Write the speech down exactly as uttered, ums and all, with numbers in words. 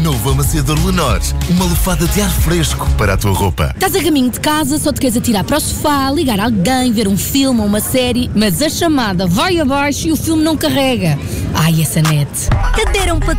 Novo amaciador Lenor. Uma lufada de ar fresco para a tua roupa. Estás a caminho de casa, só te queres atirar para o sofá, ligar alguém, ver um filme ou uma série, mas a chamada vai abaixo e o filme não carrega. Ai, essa net. Te deram para